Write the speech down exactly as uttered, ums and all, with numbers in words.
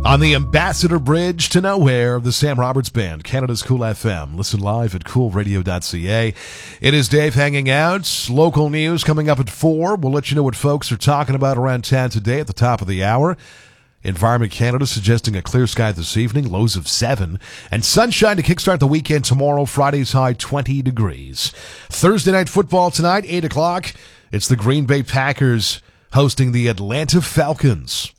On the Ambassador Bridge to Nowhere of the Sam Roberts Band, Canada's Cool F M. Listen live at cool radio dot c a. It is Dave hanging out. Local news coming up at four. We'll let you know what folks are talking about around town today at the top of the hour. Environment Canada suggesting a clear sky this evening, lows of seven. And sunshine to kickstart the weekend tomorrow, Friday's high twenty degrees. Thursday night football tonight, eight o'clock. It's the Green Bay Packers hosting the Atlanta Falcons.